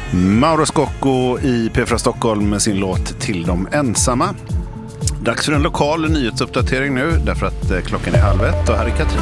Mauro Scocco i P4 Stockholm med sin låt Till de ensamma. Dags för en lokal nyhetsuppdatering nu, därför att klockan är 12:30 och här är Katrin.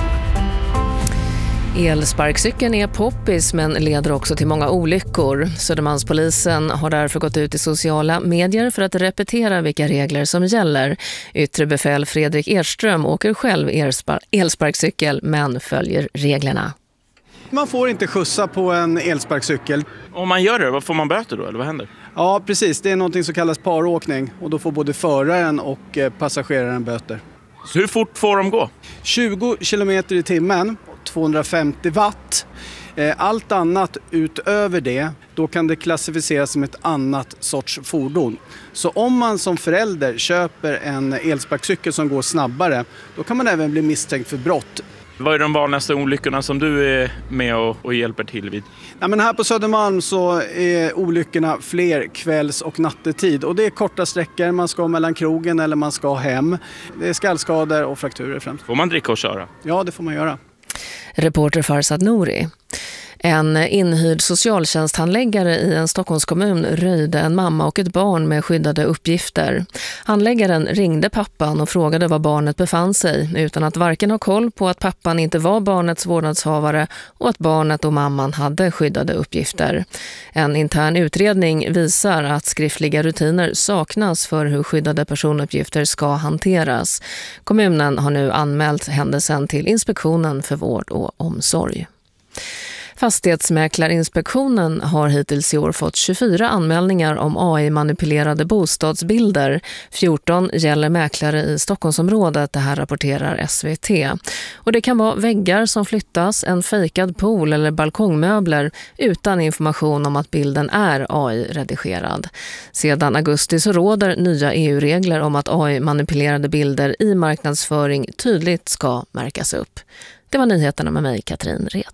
Elsparkcykeln är poppis men leder också till många olyckor. Södermalmspolisen har därför gått ut i sociala medier för att repetera vilka regler som gäller. Yttre befäl Fredrik Erström åker själv elsparkcykel men följer reglerna. Man får inte skjutsa på en elsparkcykel. Om man gör det, vad får man böter då? Eller vad händer? Ja, precis. Det är något som kallas paråkning och då får både föraren och passageraren böter. Så hur fort får de gå? 20 kilometer i timmen, 250 watt. Allt annat utöver det, då kan det klassificeras som ett annat sorts fordon. Så om man som förälder köper en elsparkcykel som går snabbare, då kan man även bli misstänkt för brott. Vad är de vanligaste olyckorna som du är med och hjälper till vid? Ja, men här på Södermalm så är olyckorna fler kvälls- och nattetid. Och det är korta sträckor, man ska mellan krogen eller man ska hem. Det är skallskador och frakturer främst. Får man dricka och köra? Ja, det får man göra. Reporter Farsad Nouri. En inhyrd socialtjänsthandläggare i en Stockholmskommun röjde en mamma och ett barn med skyddade uppgifter. Handläggaren ringde pappan och frågade var barnet befann sig utan att varken ha koll på att pappan inte var barnets vårdnadshavare och att barnet och mamman hade skyddade uppgifter. En intern utredning visar att skriftliga rutiner saknas för hur skyddade personuppgifter ska hanteras. Kommunen har nu anmält händelsen till Inspektionen för vård och omsorg. Fastighetsmäklarinspektionen har hittills i år fått 24 anmälningar om AI-manipulerade bostadsbilder. 14 gäller mäklare i Stockholmsområdet, det här rapporterar SVT. Och det kan vara väggar som flyttas, en fejkad pool eller balkongmöbler utan information om att bilden är AI-redigerad. Sedan augusti så råder nya EU-regler om att AI-manipulerade bilder i marknadsföring tydligt ska märkas upp. Det var nyheterna med mig, Katrin Ret.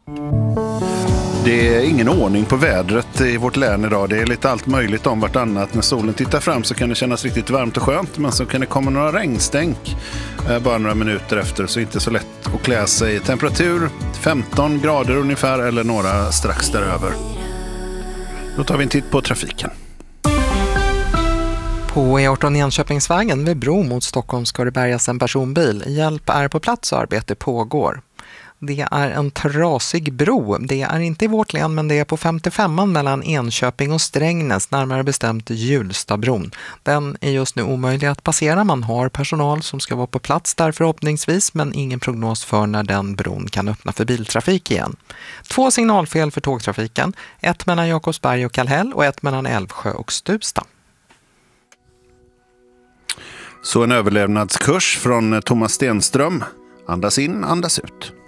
Det är ingen ordning på vädret i vårt län idag. Det är lite allt möjligt om vartannat. När solen tittar fram så kan det kännas riktigt varmt och skönt, men så kan det komma några regnstänk bara några minuter efter, så inte så lätt att klä sig. Temperatur 15 grader ungefär eller några strax däröver. Då tar vi en titt på trafiken. På E18 Enköpingsvägen vid bro mot Stockholm ska det bärgas en personbil. Hjälp är på plats och arbete pågår. Det är en trasig bro. Det är inte i vårt län, men det är på 55an mellan Enköping och Strängnäs, närmare bestämt Hjulstabron. Den är just nu omöjlig att passera. Man har personal som ska vara på plats där förhoppningsvis, men ingen prognos för när den bron kan öppna för biltrafik igen. 2 signalfel för tågtrafiken. Ett mellan Jakobsberg och Kallhäll och ett mellan Älvsjö och Stuvsta. Så en överlevnadskurs från Thomas Stenström. Andas in, andas ut.